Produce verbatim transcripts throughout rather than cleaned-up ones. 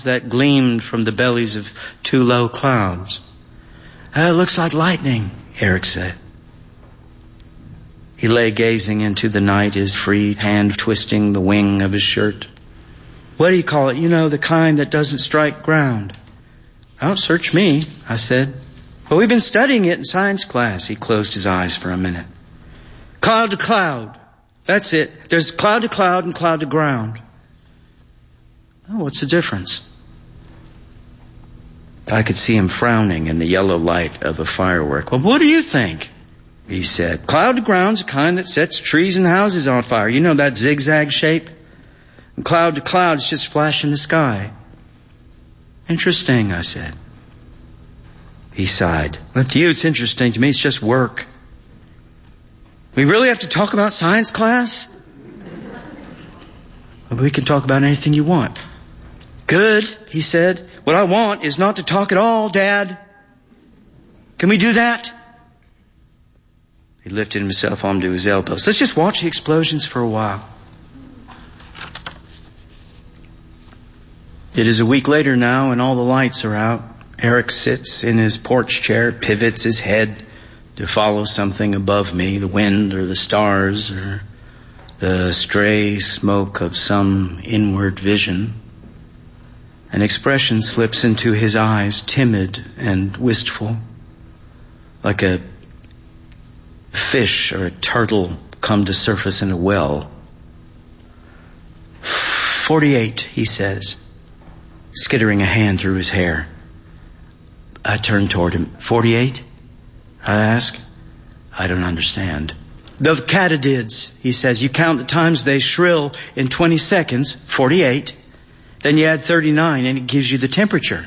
that gleamed from the bellies of two low clouds. Uh, it looks like lightning, Eric said. He lay gazing into the night, his free hand twisting the wing of his shirt. What do you call it? You know, the kind that doesn't strike ground. Don't search me, I said. Well, we've been studying it in science class. He closed his eyes for a minute. Cloud to cloud. That's it. There's cloud to cloud and cloud to ground. Oh, what's the difference? I could see him frowning in the yellow light of a firework. Well, what do you think? He said. Cloud to ground's the kind that sets trees and houses on fire. You know that zigzag shape? And cloud to cloud is just flash in the sky. Interesting, I said. He sighed. Well, to you it's interesting. To me it's just work. We really have to talk about science class? Well, we can talk about anything you want. Good, he said. What I want is not to talk at all, Dad. Can we do that? He lifted himself onto his elbows. Let's just watch the explosions for a while. It is a week later now, and all the lights are out. Eric sits in his porch chair, pivots his head to follow something above me, the wind or the stars or the stray smoke of some inward vision. An expression slips into his eyes, timid and wistful, like a fish or a turtle come to surface in a well. Forty-eight, he says, skittering a hand through his hair. I turn toward him. Forty-eight? I ask. I don't understand. The katydids, he says. You count the times they shrill in twenty seconds, forty-eight. Then you add thirty-nine and it gives you the temperature.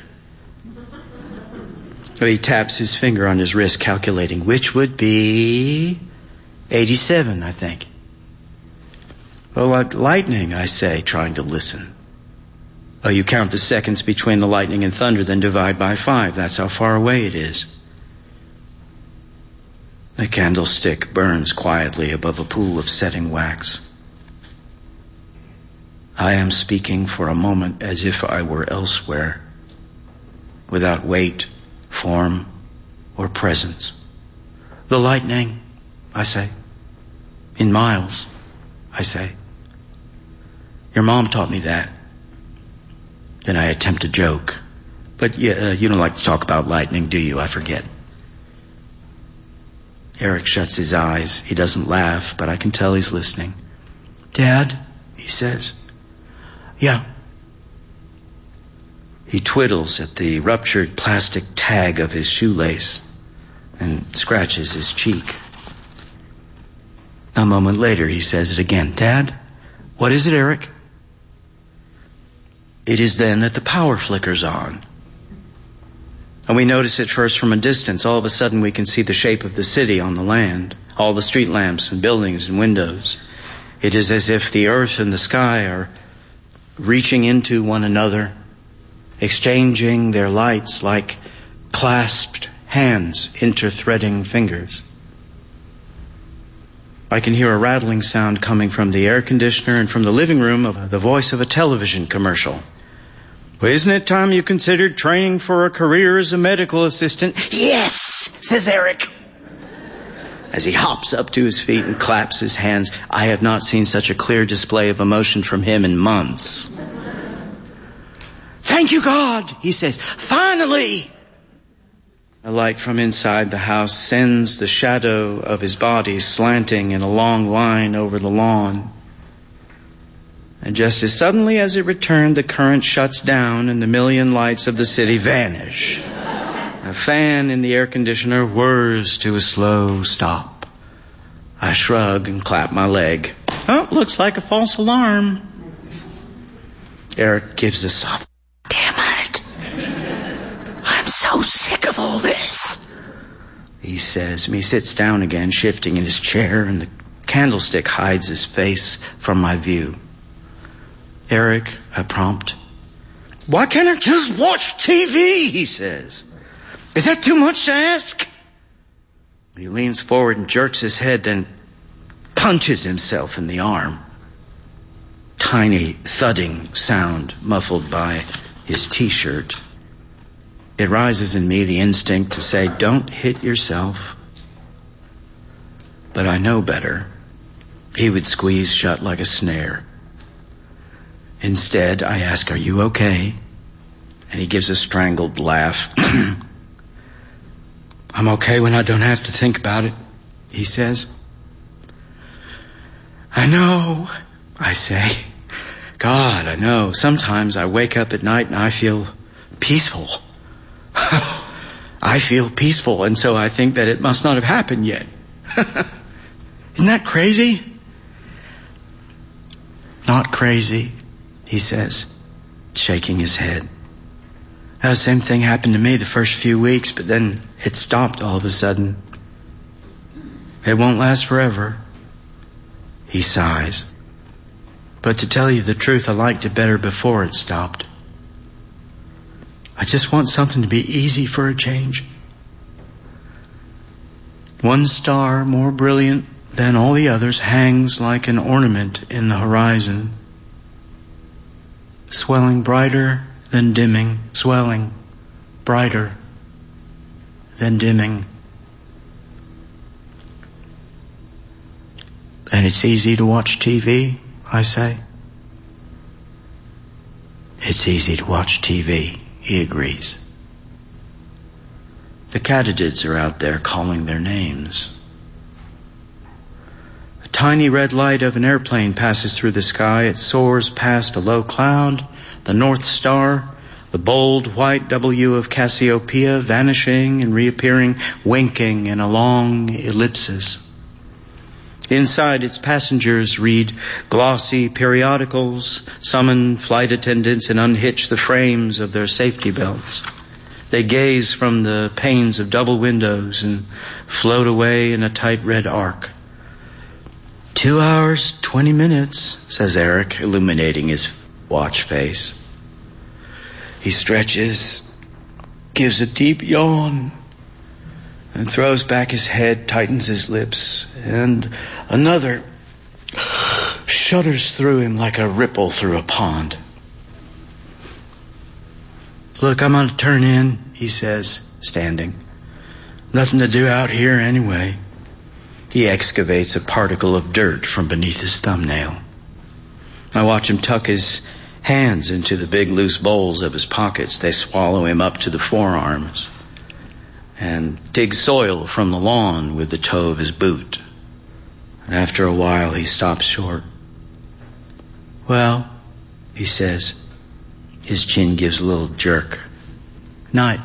He taps his finger on his wrist, calculating, which would be eighty-seven, I think. Well, like lightning, I say, trying to listen. Oh, you count the seconds between the lightning and thunder, then divide by five. That's how far away it is. The candlestick burns quietly above a pool of setting wax. I am speaking for a moment as if I were elsewhere, without weight, form, or presence. The lightning, I say. In miles, I say. Your mom taught me that. Then I attempt a joke. But yeah, uh, you don't like to talk about lightning, do you? I forget. Eric shuts his eyes. He doesn't laugh, but I can tell he's listening. Dad, he says. Yeah. He twiddles at the ruptured plastic tag of his shoelace and scratches his cheek. A moment later, he says it again. Dad, what is it, Eric? It is then that the power flickers on. And we notice it first from a distance. All of a sudden, we can see the shape of the city on the land, all the street lamps and buildings and windows. It is as if the earth and the sky are reaching into one another, exchanging their lights like clasped hands, interthreading fingers. I can hear a rattling sound coming from the air conditioner and from the living room of the voice of a television commercial. Well, isn't it time you considered training for a career as a medical assistant? Yes, says Eric. As he hops up to his feet and claps his hands, I have not seen such a clear display of emotion from him in months. Thank you, God, he says. Finally! A light from inside the house sends the shadow of his body slanting in a long line over the lawn. And just as suddenly as it returned, the current shuts down and the million lights of the city vanish. A fan in the air conditioner whirs to a slow stop. I shrug and clap my leg. Oh, looks like a false alarm. Eric gives a soft, damn it. I'm so sick of all this, he says. And he sits down again, shifting in his chair, and the candlestick hides his face from my view. Eric, I prompt. Why can't I just watch T V, he says. Is that too much to ask? He leans forward and jerks his head, then punches himself in the arm. Tiny thudding sound muffled by his t-shirt. It rises in me the instinct to say, don't hit yourself. But I know better. He would squeeze shut like a snare. Instead, I ask, are you okay? And he gives a strangled laugh. I'm okay when I don't have to think about it, he says. I know, I say. God, I know. Sometimes I wake up at night and I feel peaceful. I feel peaceful, and so I think that it must not have happened yet. Isn't that crazy? Not crazy, he says, shaking his head. Now, the same thing happened to me the first few weeks, but then it stopped all of a sudden. It won't last forever. He sighs. But to tell you the truth, I liked it better before it stopped. I just want something to be easy for a change. One star, more brilliant than all the others, hangs like an ornament in the horizon, swelling brighter than dimming, swelling brighter than dimming. And it's easy to watch T V, I say. It's easy to watch T V, he agrees. The katydids are out there calling their names. A tiny red light of an airplane passes through the sky. It soars past a low cloud, the North Star, the bold white W of Cassiopeia, vanishing and reappearing, winking in a long ellipsis. Inside, its passengers read glossy periodicals, summon flight attendants, and unhitch the frames of their safety belts. They gaze from the panes of double windows and float away in a tight red arc. Two hours, twenty minutes, says Eric, illuminating his watch face. He stretches, gives a deep yawn, and throws back his head, tightens his lips, and another shudders through him like a ripple through a pond. Look, I'm going to turn in, he says, standing. Nothing to do out here anyway. He excavates a particle of dirt from beneath his thumbnail. I watch him tuck his hands into the big loose bowls of his pockets. They swallow him up to the forearms, and dig soil from the lawn with the toe of his boot. And after a while, he stops short. Well, he says. His chin gives a little jerk. Night.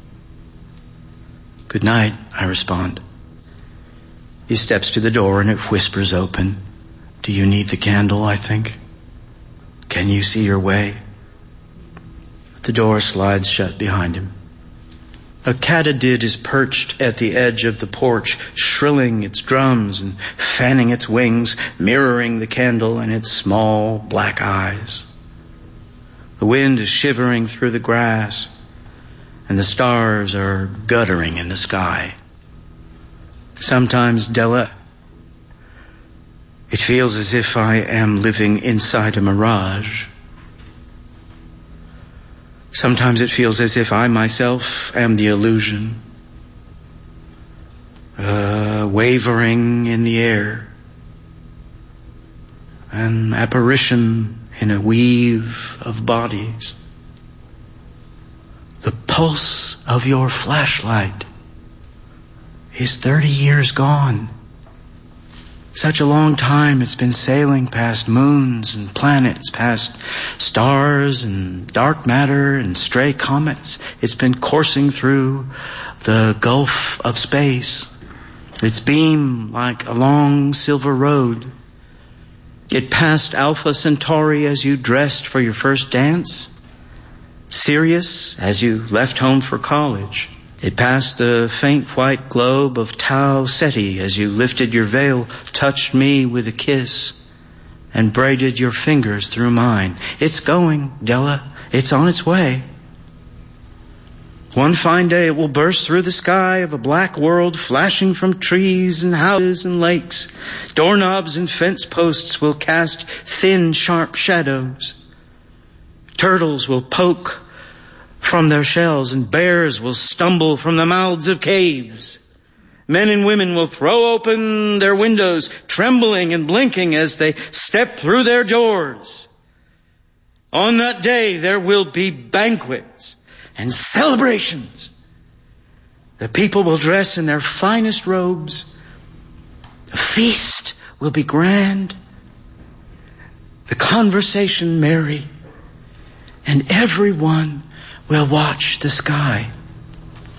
Good night, I respond. He steps to the door and it whispers open. Do you need the candle, I think? Can you see your way? The door slides shut behind him. A katydid is perched at the edge of the porch, shrilling its drums and fanning its wings, mirroring the candle in its small black eyes. The wind is shivering through the grass, and the stars are guttering in the sky. Sometimes, Della, it feels as if I am living inside a mirage. Sometimes it feels as if I myself am the illusion, uh, wavering in the air, an apparition in a weave of bodies. The pulse of your flashlight is thirty years gone. Such a long time it's been sailing past moons and planets, past stars and dark matter and stray comets. It's been coursing through the gulf of space. Its beam like a long silver road. It passed Alpha Centauri as you dressed for your first dance. Sirius as you left home for college. It passed the faint white globe of Tau Ceti as you lifted your veil, touched me with a kiss, and braided your fingers through mine. It's going, Della. It's on its way. One fine day it will burst through the sky of a black world, flashing from trees and houses and lakes. Doorknobs and fence posts will cast thin, sharp shadows. Turtles will poke from their shells, and bears will stumble from the mouths of caves. Men and women will throw open their windows, trembling and blinking as they step through their doors. On that day there will be banquets and celebrations. The people will dress in their finest robes. The feast will be grand. The conversation merry. And everyone will watch the sky.